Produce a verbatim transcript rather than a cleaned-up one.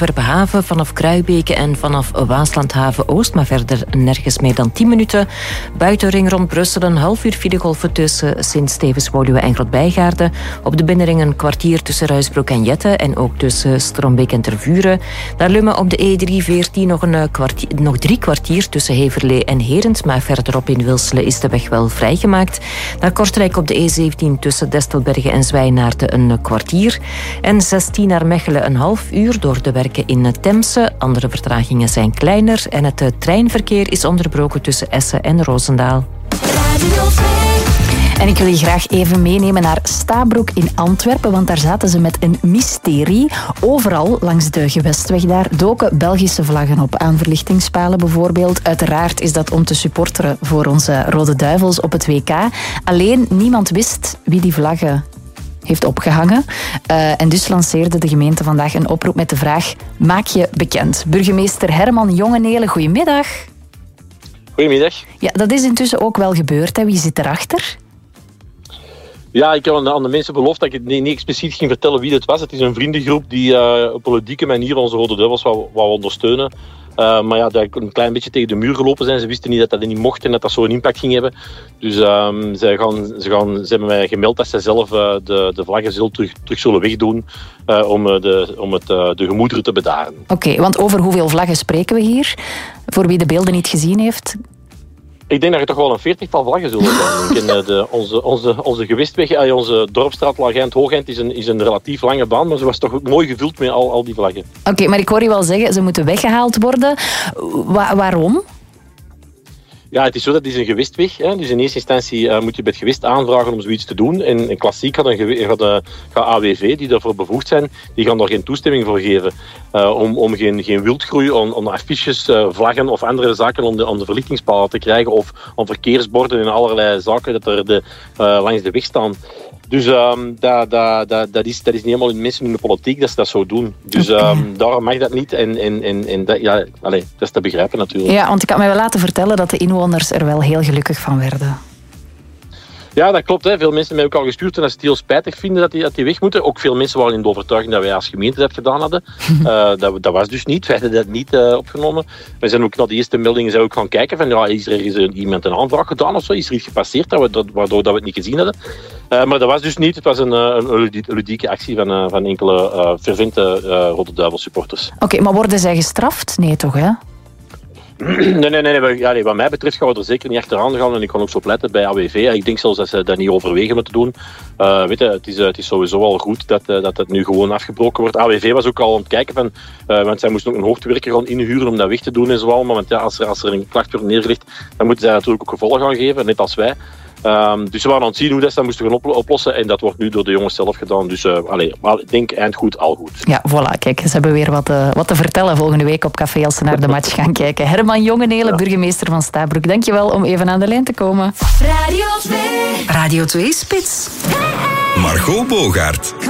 Antwerpen-Haven, vanaf Kruibeke en vanaf Waaslandhaven-Oost, maar verder nergens meer dan tien minuten. Buitenring rond Brussel een half uur filegolven tussen Sint-Stevens-Woluwe en Grootbijgaarden. Op de binnenring een kwartier tussen Ruisbroek en Jette en ook tussen Strombeek en Tervuren. Naar Lummen op de E drie veertien nog, een kwartier, nog drie kwartier tussen Heverlee en Herent, maar verderop in Wilselen is de weg wel vrijgemaakt. Naar Kortrijk op de E zeventien tussen Destelbergen en Zwijnaarden een kwartier. En zestien naar Mechelen een half uur door de werken in Temse. Andere vertragingen zijn kleiner en het treinverkeer is onderbroken tussen Essen en Roosendaal. Radio En ik wil je graag even meenemen naar Stabroek in Antwerpen, want daar zaten ze met een mysterie. Overal langs de gewestweg daar doken Belgische vlaggen op, aan verlichtingspalen bijvoorbeeld. Uiteraard is dat om te supporteren voor onze Rode Duivels op het W K. Alleen niemand wist wie die vlaggen heeft opgehangen. Uh, en dus lanceerde de gemeente vandaag een oproep met de vraag: maak je bekend. Burgemeester Herman Jongenelen, goedemiddag. Goedemiddag. Ja, dat is intussen ook wel gebeurd, hè? Wie zit erachter? Ja, ik heb aan de, aan de mensen beloofd dat ik het niet, niet expliciet ging vertellen wie het was. Het is een vriendengroep die uh, op politieke manier onze Rode Duivels wou, wou ondersteunen. Uh, maar ja, dat een klein beetje tegen de muur gelopen zijn. Ze wisten niet dat dat niet mocht en dat dat zo'n impact ging hebben. Dus uh, ze, gaan, ze, gaan, ze hebben mij gemeld dat ze zelf uh, de, de vlaggen zullen terug, terug zullen wegdoen uh, om, uh, de, om het, uh, de gemoederen te bedaren. Oké, okay, want over hoeveel vlaggen spreken we hier? Voor wie de beelden niet gezien heeft. Ik denk dat er toch wel een veertigtal vlaggen zullen zijn. En, de, onze, onze, onze gewestweg, onze dorpsstraat Lagent-Hoogent is een, is een relatief lange baan, maar ze was toch mooi gevuld met al, al die vlaggen. Oké, okay, maar ik hoor je wel zeggen, ze moeten weggehaald worden. Wa- waarom? Ja, het is zo, dat is een gewestweg. Hè. Dus in eerste instantie uh, moet je bij het gewest aanvragen om zoiets te doen. En, en klassiek gaat, een gewe- gaat, uh, gaat A W V, die daarvoor bevoegd zijn, die gaan daar geen toestemming voor geven. Uh, om om geen, geen wildgroei, om, om affiches, uh, vlaggen of andere zaken om de, om de verlichtingspalen te krijgen. Of om verkeersborden en allerlei zaken dat er de, uh, langs de weg staan. Dus um, dat, dat, dat, dat, is, dat is niet helemaal in mensen in de politiek dat ze dat zo doen. Dus um, daarom mag dat niet. En, en, en, en dat, ja, allez, dat is te begrijpen natuurlijk. Ja, want ik had mij wel laten vertellen dat de inwoners er wel heel gelukkig van werden. Ja, dat klopt. Hè. Veel mensen hebben mij ook al gestuurd en dat ze het heel spijtig vinden dat die, dat die weg moeten. Ook veel mensen waren in de overtuiging dat wij als gemeente dat gedaan hadden. uh, dat, dat was dus niet. Wij hadden dat niet uh, opgenomen. We zijn ook naar de eerste meldingen zijn ook gaan kijken van ja, is er ergens iemand een aanvraag gedaan of zo? Is er iets gepasseerd dat we, dat, waardoor dat we het niet gezien hadden? Uh, maar dat was dus niet. Het was een, een ludieke actie van, uh, van enkele uh, fervente uh, Rode Duivel supporters. Oké, okay, maar worden zij gestraft? Nee toch, hè? Nee, nee, nee, nee. Ja, nee. Wat mij betreft gaan we er zeker niet achteraan gaan. En ik kan ook zo pleiten bij A W V. Ik denk zelfs dat ze dat niet overwegen moeten doen. Uh, weet je, het, is, uh, het is sowieso al goed dat, uh, dat het nu gewoon afgebroken wordt. A W V was ook al aan het kijken van... Uh, want zij moesten ook een hoogtewerker gaan inhuren om dat weg te doen en zo allemaal. Want ja, als er, als er een klacht wordt neergelegd, dan moeten zij natuurlijk ook gevolgen gaan geven. Net als wij. Um, dus we waren aan het zien hoe dat ze dat moesten gaan op- oplossen. En dat wordt nu door de jongens zelf gedaan. Dus uh, allez, maar ik denk eind goed, al goed. Ja, voilà. Kijk, ze hebben weer wat, uh, wat te vertellen volgende week op café als ze naar de match gaan kijken. Herman Jongenelen, ja. Burgemeester van Stabroek. Dankjewel om even aan de lijn te komen. Radio twee. Radio twee Spits. Margot Bogaert.